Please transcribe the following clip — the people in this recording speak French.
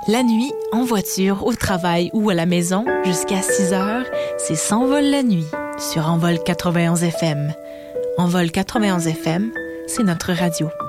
La nuit, en voiture, au travail ou à la maison, jusqu'à 6 heures, c'est S'envole la nuit sur Envol 91 FM. Envol 91 FM, c'est notre radio.